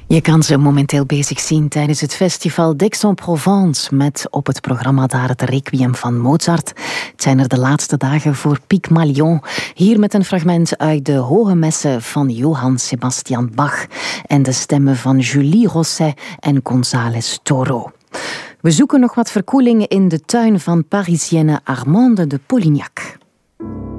Je kan ze momenteel bezig zien tijdens het festival d'Aix-en-Provence met op het programma daar het Requiem van Mozart. Het zijn er de laatste dagen voor Pygmalion. Hier met een fragment uit de Hoge Messen van Johann Sebastian Bach en de stemmen van Julie Rosset en González Toro. We zoeken nog wat verkoeling in de tuin van Parisienne Armande de Polignac.